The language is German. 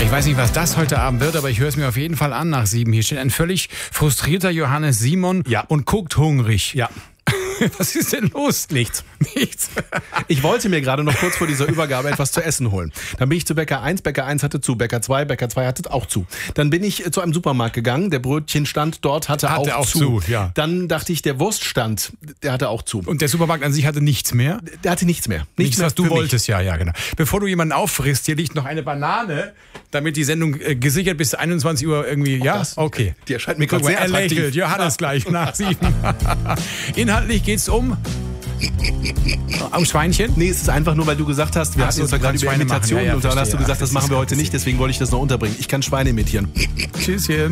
Ich weiß nicht, was das heute Abend wird, aber ich höre es mir auf jeden Fall an nach 7. Hier steht ein völlig frustrierter Johannes Simon und guckt hungrig. Ja. Was ist denn los? Nichts. Nichts. Ich wollte mir gerade noch kurz vor dieser Übergabe etwas zu essen holen. Dann bin ich zu Bäcker 1, Bäcker 1 hatte zu, Bäcker 2 hatte auch zu. Dann bin ich zu einem Supermarkt gegangen, der Brötchenstand dort hatte auch zu. Ja. Dann dachte ich, der Wurststand, der hatte auch zu. Und der Supermarkt an sich hatte nichts mehr? Der hatte nichts mehr. Nichts, mehr was du für mich. wolltest, ja, genau. Bevor du jemanden auffrisst, hier liegt noch eine Banane, damit die Sendung gesichert bis 21 Uhr irgendwie, ja? Okay. Die erscheint mir Guck gerade mal, sehr er attraktiv. lächelt. Johannes gleich nach 7. Inhaltlich geht's um Schweinchen? Nee, es ist einfach nur, weil du gesagt hast, wir hatten uns ja gerade über Schweine machen. Imitationen Ja, und dann hast du verstehe. gesagt, das machen wir heute nicht, deswegen wollte ich das noch unterbringen. Ich kann Schweine imitieren. Tschüsschen.